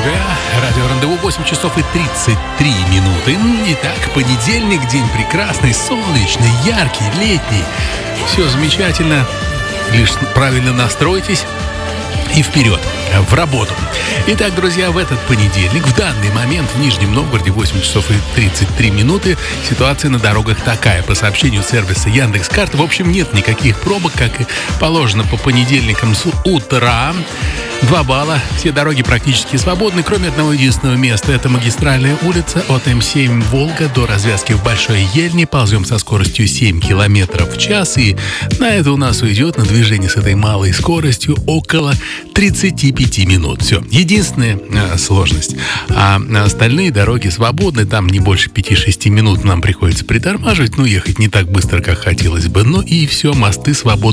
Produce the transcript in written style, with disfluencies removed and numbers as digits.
друзья. Радио Рандеву, 8 часов и 33 минуты. Итак, понедельник, день прекрасный, солнечный, яркий, летний. Все замечательно. Лишь правильно настройтесь и вперед, в работу. Итак, друзья, в этот понедельник, в данный момент в Нижнем Новгороде 8 часов и 33 минуты. Ситуация на дорогах такая. По сообщению сервиса Яндекс.Карт, в общем, нет никаких пробок, как и положено по понедельникам с утра. 2 балла. Все дороги практически свободны, кроме одного единственного места. Это магистральная улица от М7 «Волга» до развязки в Большой Ельне. Ползем со скоростью 7 км в час. И на это у нас уйдет на движение с этой малой скоростью около 35 минут. Все. Единственная сложность. А остальные дороги свободны. Там не больше 5-6 минут нам приходится притормаживать. Ну, ехать не так быстро, как хотелось бы. Ну и все, мосты свободны.